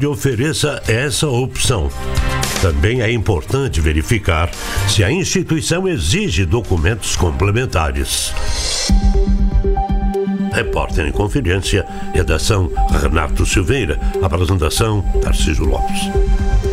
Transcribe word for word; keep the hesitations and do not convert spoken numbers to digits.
universidade ofereça essa opção. Também é importante verificar se a instituição exige documentos complementares. Repórter em Conferência, redação Renato Silveira, apresentação Tarcísio Lopes.